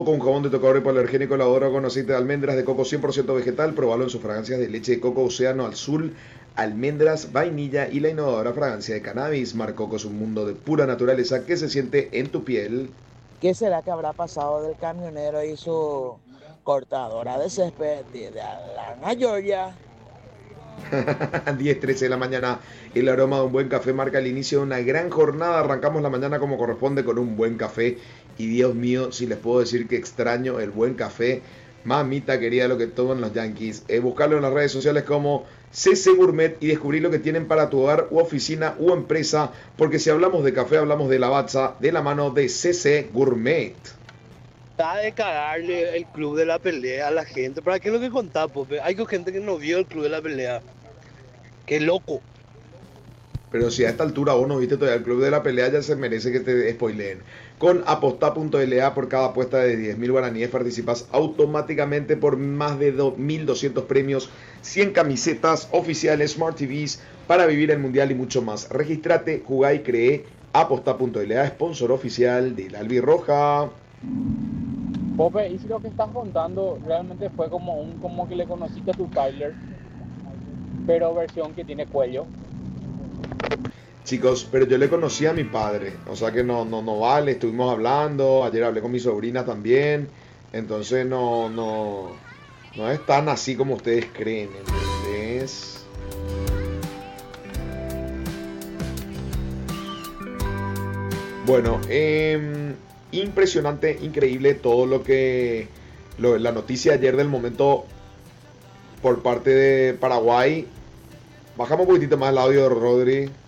Con jabón de tocador hipoalergénico elaborado con aceite de almendras de coco 100% vegetal, probalo en sus fragancias de leche de coco, océano azul, almendras, vainilla y la innovadora fragancia de cannabis. Marcoco es un mundo de pura naturaleza que se siente en tu piel. ¿Qué será que habrá pasado del camionero y su cortadora de césped de Atlanta, Georgia? 10:13 de la mañana, el aroma de un buen café marca el inicio de una gran jornada. Arrancamos la mañana como corresponde con un buen café. Y Dios mío, si les puedo decir que extraño el buen café, mamita querida, lo que toman los Yankees. Buscarlo en las redes sociales como CC Gourmet y descubrir lo que tienen para tu hogar u oficina u empresa, porque si hablamos de café, hablamos de Lavazza, de la mano de CC Gourmet. Está de cagarle el club de la pelea a la gente. ¿Para qué es lo que contás, Pope? Hay gente que no vio el club de la pelea. Qué loco. Pero si a esta altura vos no viste todavía el club de la pelea, ya se merece que te spoileen. Con aposta.la por cada apuesta de 10.000 guaraníes participas automáticamente por más de 1.200 premios, 100 camisetas oficiales, Smart TVs para vivir el mundial y mucho más. Regístrate, jugá y cree. Aposta.la, sponsor oficial de la Albirroja. Pope, y si lo que estás contando realmente fue como que le conociste a tu Tyler, pero versión que tiene cuello. Chicos, pero yo le conocí a mi padre, o sea que no vale, estuvimos hablando, ayer hablé con mi sobrina también, entonces no es tan así como ustedes creen, ¿entendés? Bueno, impresionante, increíble todo la noticia ayer del momento por parte de Paraguay. Bajamos un poquitito más el audio de Rodri.